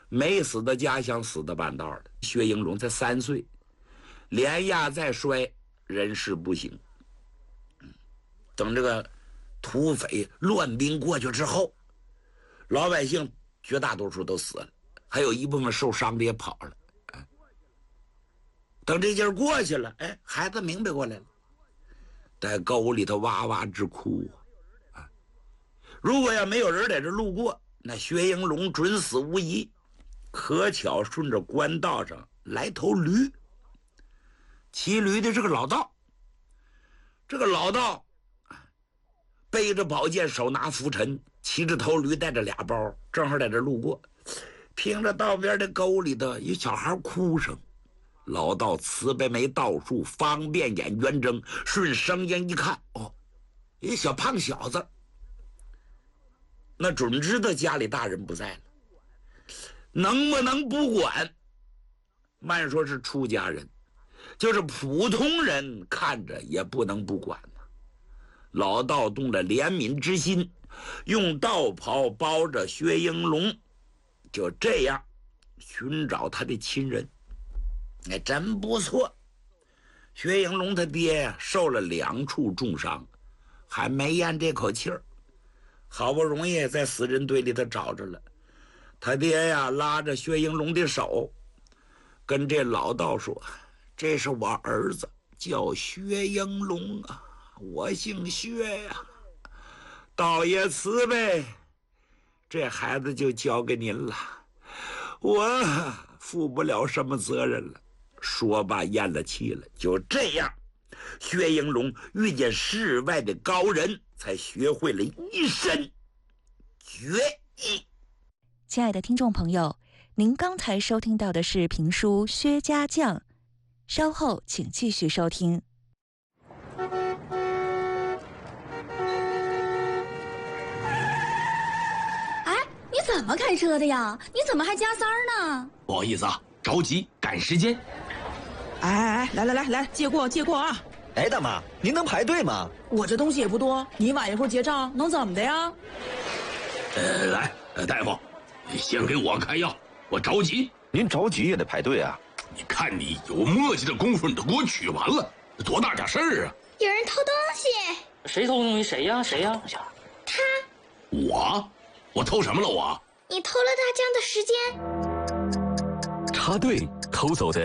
没死的家乡，死的半道的。薛应龙才3岁，脸压再衰，人事不省。等这个土匪乱兵过去之后，老百姓绝大多数都死了，还有一部分受伤的也跑了。等这劲儿过去了，孩子明白过来了，在沟里头哇哇直哭啊！如果要没有人在这路过，那薛应龙准死无疑。可巧顺着官道上来头驴，骑驴的是个老道。这个老道背着宝剑，手拿拂尘，骑着头驴，带着2包，正好在这路过，听着道边的沟里头有小孩哭声。老道慈悲眉倒竖，方便眼圆睁，顺声音一看，一小胖小子，那准知道家里大人不在了，能不能不管？慢说是出家人，就是普通人看着也不能不管呢。老道动了怜悯之心，用道袍包着薛应龙，就这样寻找他的亲人。真不错。薛应龙他爹呀，受了2处重伤，还没咽这口气儿，好不容易在死人堆里头找着了。他爹呀，拉着薛应龙的手，跟这老道说：“这是我儿子，叫薛应龙啊，我姓薛呀。道爷慈悲，这孩子就交给您了，我负不了什么责任了。”说罢咽了气了。就这样，薛应龙遇见世外的高人，才学会了一身绝艺。 亲爱的听众朋友，您刚才收听到的是评书《薛家将》，稍后请继续收听。 哎，你怎么开车的呀？你怎么还加塞儿呢？ 不好意思啊，着急赶时间。 哎，来，借过啊！ 哎，大妈，您能排队吗？ 我这东西也不多，你晚一会儿结账能怎么的呀？ 来，大夫，先给我开药，我着急。 您着急也得排队啊！ 你看你有磨叽的功夫，你都给我取完了，多大点事儿啊！ 有人偷东西。 谁偷东西？谁呀？ 他。 我偷什么了？ 你偷了大江的时间。 插队偷走的